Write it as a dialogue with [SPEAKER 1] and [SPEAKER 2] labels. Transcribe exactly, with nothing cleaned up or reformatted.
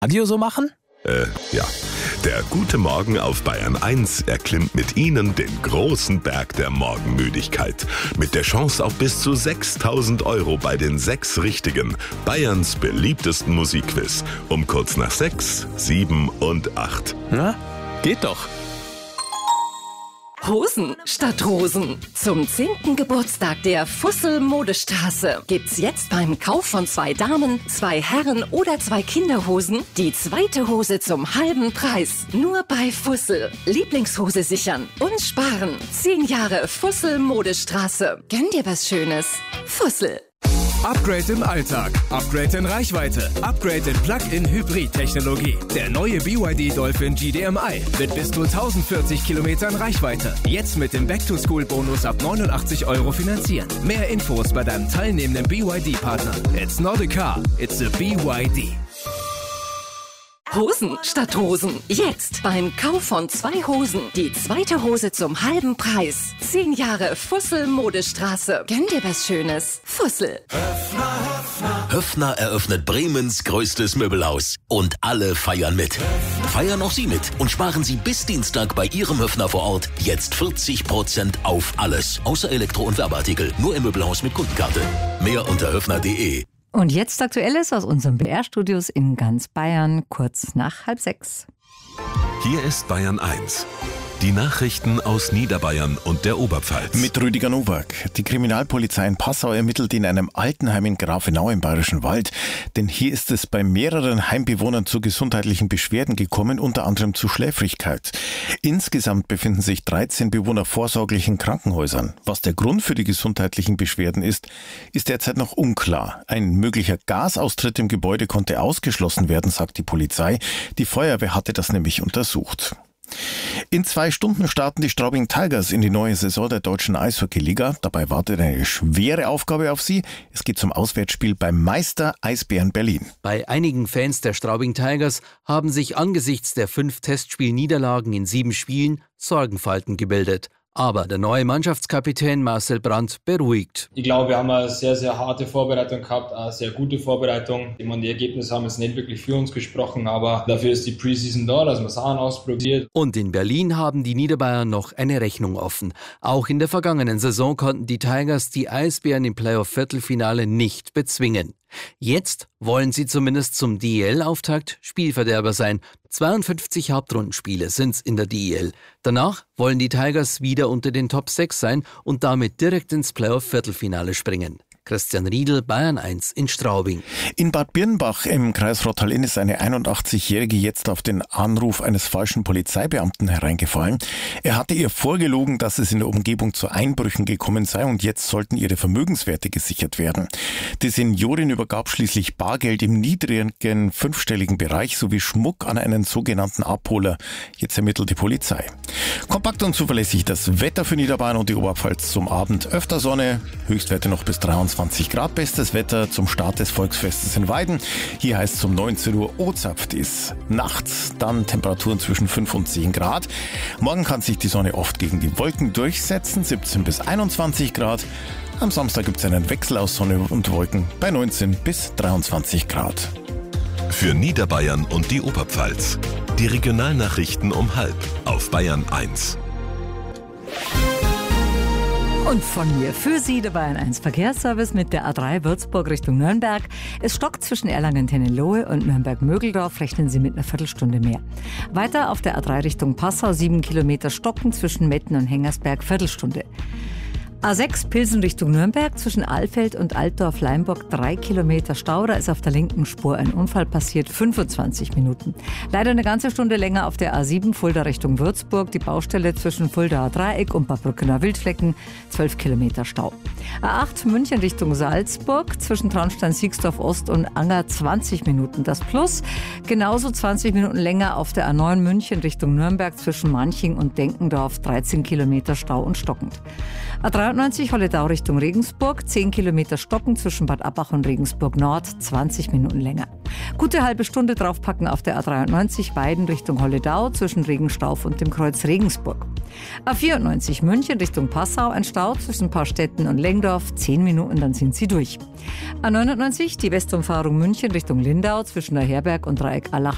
[SPEAKER 1] Radio so machen?
[SPEAKER 2] Äh, ja. Der gute Morgen auf Bayern eins erklimmt mit Ihnen den großen Berg der Morgenmüdigkeit. Mit der Chance auf bis zu sechstausend Euro bei den sechs Richtigen. Bayerns beliebtesten Musikquiz. Um kurz nach sechs, sieben und acht.
[SPEAKER 1] Na, geht doch.
[SPEAKER 3] Hosen statt Rosen. Zum zehnten Geburtstag der Fussel-Modestraße gibt's jetzt beim Kauf von zwei Damen, zwei Herren oder zwei Kinderhosen die zweite Hose zum halben Preis. Nur bei Fussel. Lieblingshose sichern und sparen. Zehn Jahre Fussel-Modestraße. Gönn dir was Schönes. Fussel.
[SPEAKER 4] Upgrade im Alltag, Upgrade in Reichweite, Upgrade in Plug-in-Hybrid-Technologie. Der neue B Y D Dolphin G D M I mit bis zu tausendvierzig Kilometern Reichweite. Jetzt mit dem Back-to-School-Bonus ab neunundachtzig Euro finanzieren. Mehr Infos bei deinem teilnehmenden B Y D-Partner. It's not a car, it's a B Y D.
[SPEAKER 3] Hosen statt Rosen. Jetzt beim Kauf von zwei Hosen die zweite Hose zum halben Preis. Zehn Jahre Fussel-Modestraße. Gönn dir was Schönes. Fussel.
[SPEAKER 5] Höffner eröffnet Bremens größtes Möbelhaus. Und alle feiern mit. Feiern auch Sie mit und sparen Sie bis Dienstag bei Ihrem Höffner vor Ort jetzt vierzig Prozent auf alles. Außer Elektro- und Werbeartikel. Nur im Möbelhaus mit Kundenkarte. Mehr unter höffner punkt de.
[SPEAKER 6] Und jetzt Aktuelles aus unseren B R-Studios in ganz Bayern, kurz nach halb sechs.
[SPEAKER 2] Hier ist Bayern eins. Die Nachrichten aus Niederbayern und der Oberpfalz.
[SPEAKER 7] Mit Rüdiger Nowak. Die Kriminalpolizei in Passau ermittelt in einem Altenheim in Grafenau im Bayerischen Wald. Denn hier ist es bei mehreren Heimbewohnern zu gesundheitlichen Beschwerden gekommen, unter anderem zu Schläfrigkeit. Insgesamt befinden sich dreizehn Bewohner vorsorglich in Krankenhäusern. Was der Grund für die gesundheitlichen Beschwerden ist, ist derzeit noch unklar. Ein möglicher Gasaustritt im Gebäude konnte ausgeschlossen werden, sagt die Polizei. Die Feuerwehr hatte das nämlich untersucht. In zwei Stunden starten die Straubing Tigers in die neue Saison der deutschen Eishockey-Liga. Dabei wartet eine schwere Aufgabe auf sie. Es geht zum Auswärtsspiel beim Meister Eisbären Berlin.
[SPEAKER 8] Bei einigen Fans der Straubing Tigers haben sich angesichts der fünf Testspielniederlagen in sieben Spielen Sorgenfalten gebildet. Aber der neue Mannschaftskapitän Marcel Brandt beruhigt.
[SPEAKER 9] Ich glaube, wir haben eine sehr, sehr harte Vorbereitung gehabt, eine sehr gute Vorbereitung. Ich meine, die Ergebnisse haben jetzt nicht wirklich für uns gesprochen, aber dafür ist die Preseason da, dass man Sachen ausprobiert.
[SPEAKER 8] Und in Berlin haben die Niederbayern noch eine Rechnung offen. Auch in der vergangenen Saison konnten die Tigers die Eisbären im Playoff-Viertelfinale nicht bezwingen. Jetzt wollen sie zumindest zum D E L-Auftakt Spielverderber sein. zweiundfünfzig Hauptrundenspiele sind's in der D E L. Danach wollen die Tigers wieder unter den Top sechs sein und damit direkt ins Playoff-Viertelfinale springen. Christian Riedl, Bayern eins in Straubing.
[SPEAKER 7] In Bad Birnbach im Kreis Rottal-Inn ist eine einundachtzigjährige jetzt auf den Anruf eines falschen Polizeibeamten hereingefallen. Er hatte ihr vorgelogen, dass es in der Umgebung zu Einbrüchen gekommen sei und jetzt sollten ihre Vermögenswerte gesichert werden. Die Seniorin übergab schließlich Bargeld im niedrigen fünfstelligen Bereich sowie Schmuck an einen sogenannten Abholer. Jetzt ermittelt die Polizei. Kompakt und zuverlässig das Wetter für Niederbayern und die Oberpfalz zum Abend. Öfter Sonne, Höchstwerte noch bis dreiundzwanzig Grad, bestes Wetter zum Start des Volksfestes in Weiden. Hier heißt es um neunzehn Uhr O-zapft ist. Nachts dann Temperaturen zwischen fünf und zehn Grad. Morgen kann sich die Sonne oft gegen die Wolken durchsetzen, siebzehn bis einundzwanzig Grad. Am Samstag gibt es einen Wechsel aus Sonne und Wolken bei neunzehn bis dreiundzwanzig Grad.
[SPEAKER 2] Für Niederbayern und die Oberpfalz. Die Regionalnachrichten um halb auf Bayern eins.
[SPEAKER 6] Und von mir für Sie der Bayern eins Verkehrsservice mit der A drei Würzburg Richtung Nürnberg. Es stockt zwischen Erlangen-Tennelohe und Nürnberg-Mögeldorf. Rechnen Sie mit einer Viertelstunde mehr. Weiter auf der A drei Richtung Passau, sieben Kilometer stocken zwischen Metten und Hengersberg, Viertelstunde. A sechs Pilsen Richtung Nürnberg zwischen Alfeld und Altdorf-Leimburg, drei Kilometer Stau. Da ist auf der linken Spur ein Unfall passiert, fünfundzwanzig Minuten. Leider eine ganze Stunde länger auf der A sieben Fulda Richtung Würzburg. Die Baustelle zwischen Fuldaer Dreieck und Bad Brückener Wildflecken, zwölf Kilometer Stau. A acht München Richtung Salzburg zwischen Traunstein-Siegsdorf Ost und Anger, zwanzig Minuten. Das Plus genauso zwanzig Minuten länger auf der A neun München Richtung Nürnberg zwischen Manching und Denkendorf, dreizehn Kilometer Stau und stockend. A dreiundneunzig Holledau Richtung Regensburg, zehn Kilometer stocken zwischen Bad Abbach und Regensburg Nord, zwanzig Minuten länger. Gute halbe Stunde draufpacken auf der A dreiundneunzig Weiden Richtung Holledau zwischen Regenstauf und dem Kreuz Regensburg. A vierundneunzig München Richtung Passau, ein Stau zwischen Paarstetten und Lengdorf, zehn Minuten, dann sind Sie durch. A neunundneunzig die Westumfahrung München Richtung Lindau zwischen der Herberg und Dreieck Allach